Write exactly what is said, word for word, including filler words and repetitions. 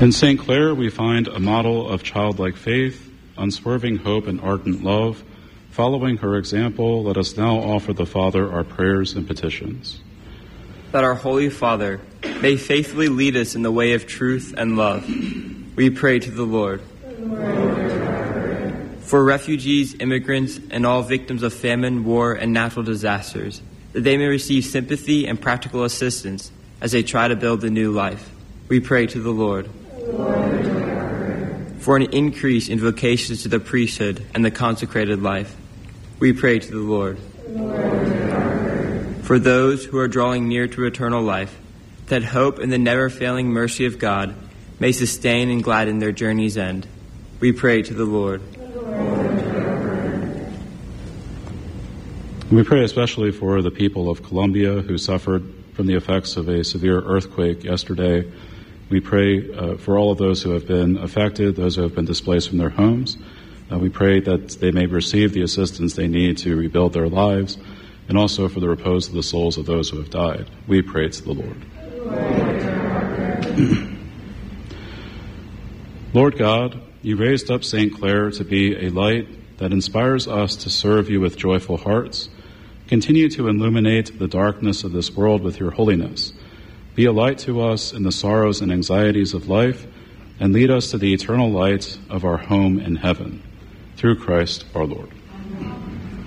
In Saint Clare, we find a model of childlike faith, unswerving hope, and ardent love. Following her example, let us now offer the Father our prayers and petitions. That our Holy Father may faithfully lead us in the way of truth and love, we pray to the Lord. For refugees, immigrants, and all victims of famine, war, and natural disasters, that they may receive sympathy and practical assistance as they try to build a new life, we pray to the Lord. For an increase in vocations to the priesthood and the consecrated life, we pray to the Lord. For those who are drawing near to eternal life, that hope in the never-failing mercy of God may sustain and gladden their journey's end, we pray to the Lord. We pray especially for the people of Colombia who suffered from the effects of a severe earthquake yesterday. We pray uh, for all of those who have been affected, those who have been displaced from their homes. Uh, we pray that they may receive the assistance they need to rebuild their lives, and also for the repose of the souls of those who have died. We pray to the Lord. Lord God, you raised up Saint Clare to be a light that inspires us to serve you with joyful hearts. Continue to illuminate the darkness of this world with your holiness. Be a light to us in the sorrows and anxieties of life, and lead us to the eternal light of our home in heaven. Through Christ our Lord.